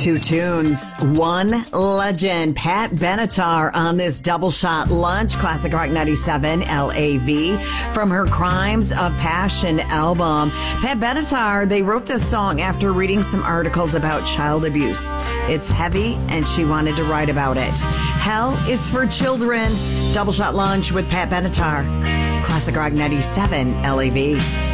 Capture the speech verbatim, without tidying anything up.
Two tunes, one legend, Pat Benatar on this double shot lunch, Classic Rock ninety-seven L A V, from her Crimes of Passion album. Pat Benatar, they wrote this song after reading some articles about child abuse. It's heavy and she wanted to write about it. Hell is for Children, double shot lunch with Pat Benatar, Classic Rock ninety-seven L A V.